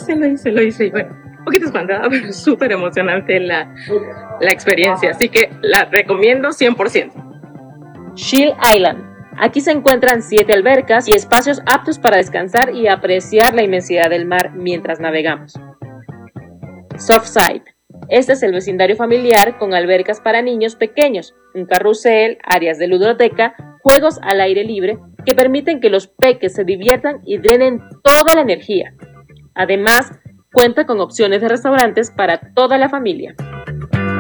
lo hice. Y bueno, un poquito espantada, pero súper emocionante la experiencia. Así que la recomiendo 100%. Shield Island. Aquí se encuentran 7 albercas y espacios aptos para descansar y apreciar la inmensidad del mar mientras navegamos. Surfside. Este es el vecindario familiar con albercas para niños pequeños, un carrusel, áreas de ludoteca, juegos al aire libre que permiten que los peques se diviertan y drenen toda la energía. Además, cuenta con opciones de restaurantes para toda la familia.